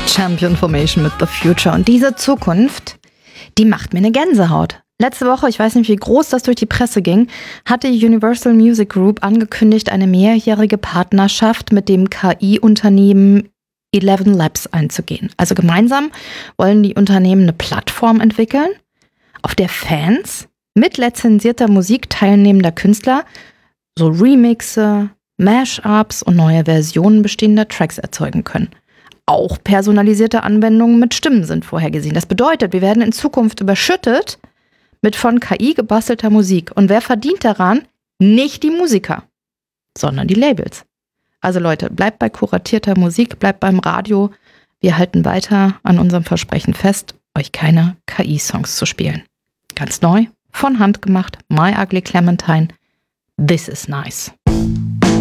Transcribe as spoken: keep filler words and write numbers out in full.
Champion Formation mit The Future. Und diese Zukunft, die macht mir eine Gänsehaut. Letzte Woche, ich weiß nicht, wie groß das durch die Presse ging, hat die Universal Music Group angekündigt, eine mehrjährige Partnerschaft mit dem K I-Unternehmen Eleven Labs einzugehen. Also gemeinsam wollen die Unternehmen eine Plattform entwickeln, auf der Fans mit lizenzierter Musik teilnehmender Künstler so Remixe, Mashups und neue Versionen bestehender Tracks erzeugen können. Auch personalisierte Anwendungen mit Stimmen sind vorhergesehen. Das bedeutet, wir werden in Zukunft überschüttet mit von K I gebastelter Musik. Und wer verdient daran? Nicht die Musiker, sondern die Labels. Also Leute, bleibt bei kuratierter Musik, bleibt beim Radio. Wir halten weiter an unserem Versprechen fest, euch keine K I-Songs zu spielen. Ganz neu, von Hand gemacht, My Ugly Clementine. This is nice.